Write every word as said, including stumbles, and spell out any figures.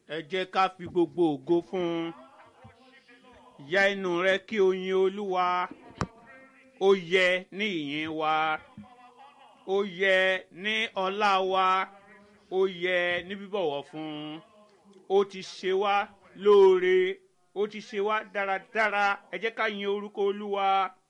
ẹ jẹ́ ká fi gbogbo ògo fún un. Ya inú rẹ kí o yin Olúwa. Ó yẹ ní ìyìn wa, ó yẹ ní ọlá wa, ó yẹ ní bíbọ̀wọ̀ fún un. Ó ti ṣe wá lóore, ó ti ṣe wá dáradára. Ẹ jẹ́ ká yin orúkọ Olúwa.